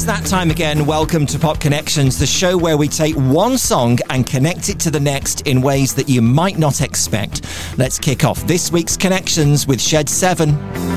that time again. Welcome to Pop Connections, the show where we take one song and connect it to the next in ways that you might not expect. Let's kick off this week's Connections with Shed 7.